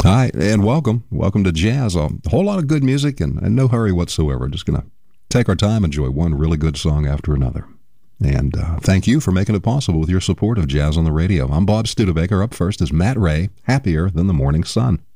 Hi, and welcome. Welcome to Jazz. A whole lot of good music and no hurry whatsoever. Just going to take our time, enjoy one really good song after another. And thank you for making it possible with your support of Jazz on the Radio. I'm Bob Studebaker. Up first is Matt Ray, Happier Than the Morning Sun.